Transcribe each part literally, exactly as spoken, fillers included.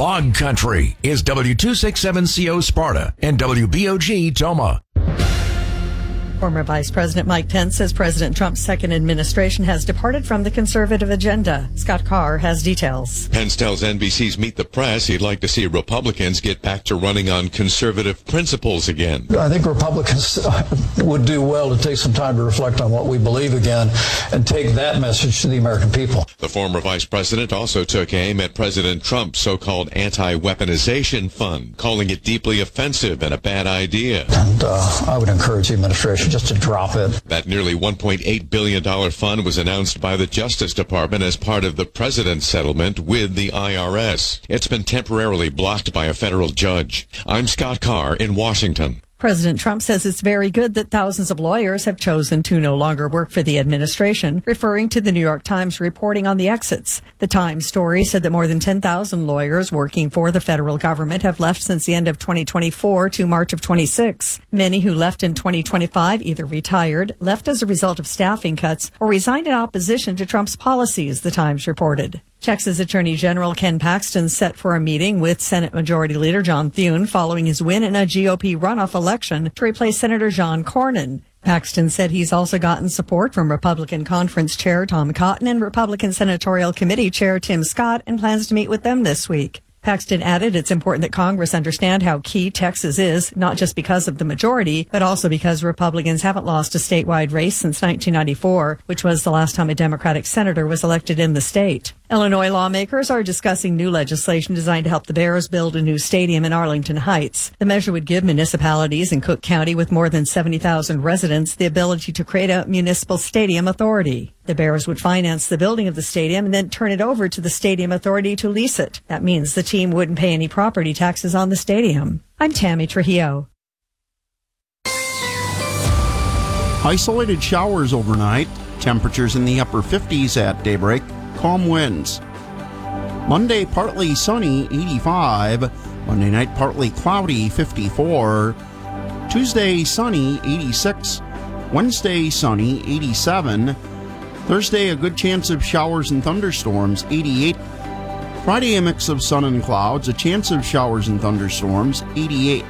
Fog Country is W two sixty-seven C O Sparta and W B O G Toma. Former Vice President Mike Pence says President Trump's second administration has departed from the conservative agenda. Scott Carr has details. Pence tells N B C's Meet the Press he'd like to see Republicans get back to running on conservative principles again. I think Republicans would do well to take some time to reflect on what we believe again and take that message to the American people. The former vice president also took aim at President Trump's so-called anti-weaponization fund, calling it deeply offensive and a bad idea. And uh, I would encourage the administration just to drop it. That nearly one point eight billion dollars fund was announced by the Justice Department as part of the president's settlement with the I R S. It's been temporarily blocked by a federal judge. I'm Scott Carr in Washington. President Trump says it's very good that thousands of lawyers have chosen to no longer work for the administration, referring to the New York Times reporting on the exits. The Times story said that more than ten thousand lawyers working for the federal government have left since the end of twenty twenty-four to March of twenty-six. Many who left in twenty twenty-five either retired, left as a result of staffing cuts, or resigned in opposition to Trump's policies, the Times reported. Texas Attorney General Ken Paxton set for a meeting with Senate Majority Leader John Thune following his win in a G O P runoff election to replace Senator John Cornyn. Paxton said he's also gotten support from Republican Conference Chair Tom Cotton and Republican Senatorial Committee Chair Tim Scott and plans to meet with them this week. Paxton added it's important that Congress understand how key Texas is, not just because of the majority, but also because Republicans haven't lost a statewide race since nineteen ninety-four, which was the last time a Democratic senator was elected in the state. Illinois lawmakers are discussing new legislation designed to help the Bears build a new stadium in Arlington Heights. The measure would give municipalities in Cook County with more than seventy thousand residents the ability to create a municipal stadium authority. The Bears would finance the building of the stadium and then turn it over to the stadium authority to lease it. That means the team wouldn't pay any property taxes on the stadium. I'm Tammy Trujillo. Isolated showers overnight. Temperatures in the upper fifties at daybreak. Calm winds. Monday, partly sunny, eighty-five. Monday night, partly cloudy, fifty-four. Tuesday, sunny, eighty-six. Wednesday, sunny, eighty-seven. Thursday, a good chance of showers and thunderstorms, eighty-eight. Friday, a mix of sun and clouds, a chance of showers and thunderstorms, eighty-eight.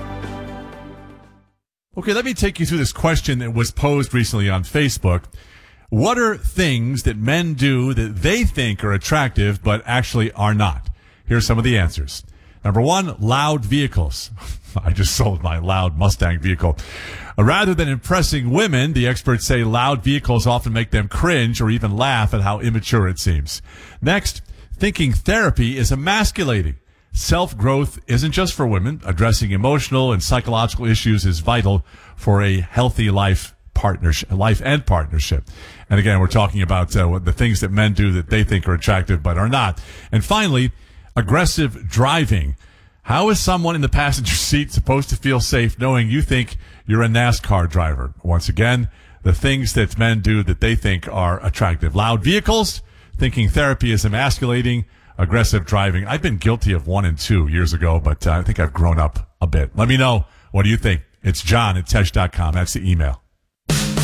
Okay, let me take you through this question that was posed recently on Facebook. What are things that men do that they think are attractive but actually are not? Here's some of the answers. Number one, loud vehicles. I just sold my loud Mustang vehicle. Uh, rather than impressing women, the experts say loud vehicles often make them cringe or even laugh at how immature it seems. Next, thinking therapy is emasculating. Self-growth isn't just for women. Addressing emotional and psychological issues is vital for a healthy life partnership, life and partnership. And again, we're talking about uh, what the things that men do that they think are attractive but are not. And finally, aggressive driving. How is someone in the passenger seat supposed to feel safe knowing you think you're a NASCAR driver? Once again, the things that men do that they think are attractive. Loud vehicles, thinking therapy is emasculating, aggressive driving. I've been guilty of one and two years ago, but uh, I think I've grown up a bit. Let me know. What do you think? It's John at Tesh dot com. That's the email.